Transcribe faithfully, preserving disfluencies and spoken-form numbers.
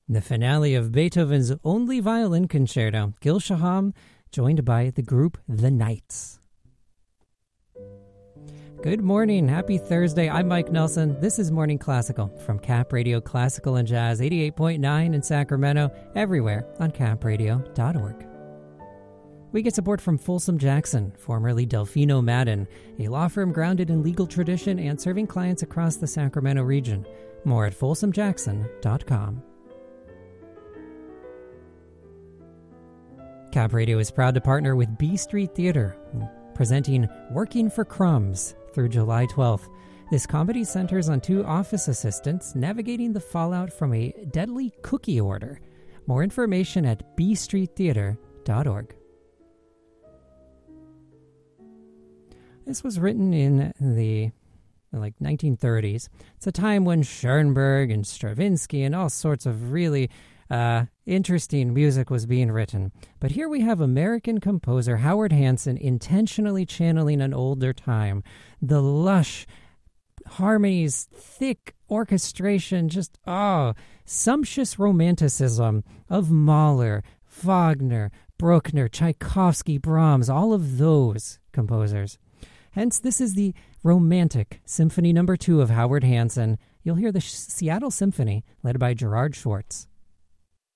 The finale of Beethoven's only violin concerto, Gil Shaham, joined by the group The Knights. Good morning. Happy Thursday. I'm Mike Nelson. This is Morning Classical from Cap Radio Classical and Jazz eighty-eight point nine in Sacramento, everywhere on cap radio dot org. We get support from Folsom Jackson, formerly Delfino Madden, a law firm grounded in legal tradition and serving clients across the Sacramento region. More at folsom jackson dot com. Cap Radio is proud to partner with B Street Theater, presenting Working for Crumbs through July twelfth. This comedy centers on two office assistants navigating the fallout from a deadly cookie order. More information at b street theater dot org. This was written in the like nineteen thirties. It's a time when Schoenberg and Stravinsky and all sorts of really uh, interesting music was being written. But here we have American composer Howard Hanson intentionally channeling an older time. The lush harmonies, thick orchestration, just, oh, sumptuous romanticism of Mahler, Wagner, Bruckner, Tchaikovsky, Brahms, all of those composers. Hence, this is the Romantic Symphony Number Two of Howard Hanson. You'll hear the Seattle Symphony, led by Gerard Schwartz.